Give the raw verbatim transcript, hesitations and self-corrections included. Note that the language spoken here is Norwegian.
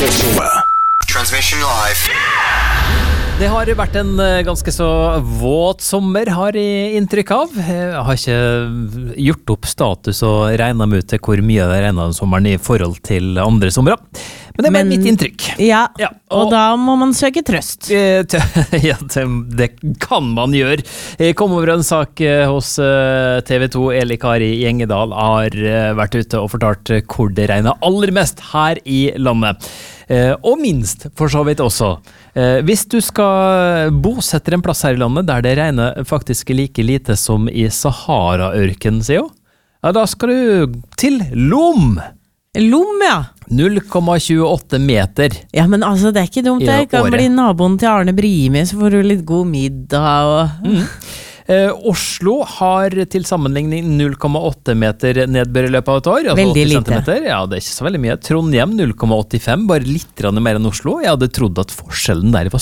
Transmission live. Det har vært en ganske så våt sommer, har jeg inntrykk av. Jeg har ikke gjort opp status og regnet meg ut til hvor mye det regnet den sommeren i forhold til andre sommer. Men det er bare Men- mitt inntrykk. Ja, Ja, og, og- da må man søke trøst. Eh, t- Ja, det, det kan man gjøre. Jeg kom over en sak eh, hos eh, T V to. Eli Kari Gjengedal har eh, vært ute og fortalt eh, hvor det regner aller mest her i landet. Eh, Og minst, for så vidt også. Eh, Hvis du skal bosette en plass her i landet der det regner faktisk like lite som i Sahara-ørken, sier hun, ja, da skal du til Lom. Lom, ja. null komma tjueåtte meter. Ja, men altså, det er ikke dumt. I Det kan året. bli naboen til Arne Brimi, så får du litt god middag og... Eh, Oslo har til sammenligning null komma åtte meter nedbør i løpet av et år. Altså Veldig åtti lite. centimeter. Ja, det er ikke så veldig mye. Trondheim null komma åttifem, bare litt grann mer enn Oslo. Jeg hadde trodd at forskjellen der var